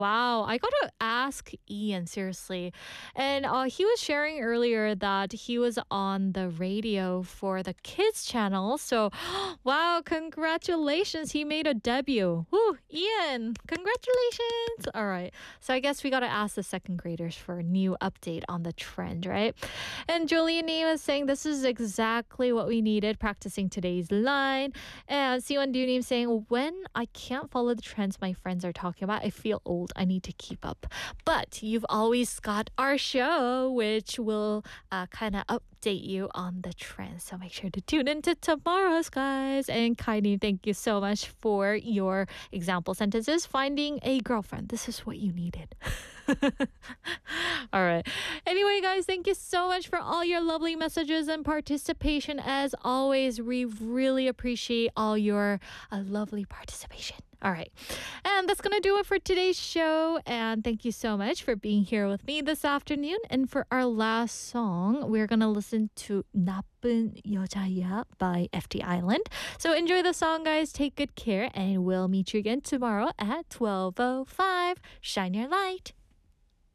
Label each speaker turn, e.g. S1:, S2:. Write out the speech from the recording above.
S1: Wow, I gotta ask Ian seriously. And he was sharing earlier that he was on the radio for the kids channel. So, wow, congratulations. He made a debut. Woo, Ian, congratulations. All right. So, I guess we gotta ask the second graders for a new update on the trend, right? And Julian was saying this is exactly what we needed, practicing today's line. And Siwon Dunim saying, when I can't follow the trends my friends are talking about, I feel old. I need to keep up. But you've always got our show, which will kind of update you on the trends. So make sure to tune into tomorrow's, guys. And Kaini, thank you so much for your example sentences. Finding a girlfriend. This is what you needed. All right. Anyway, guys, thank you so much for all your lovely messages and participation. As always, we really appreciate all your lovely participation. All right. And that's going to do it for today's show. And thank you so much for being here with me this afternoon. And for our last song, we're going to listen to 나쁜 여자야 by FT Island. So enjoy the song, guys. Take good care. And we'll meet you again tomorrow at 12:05. Shine your light.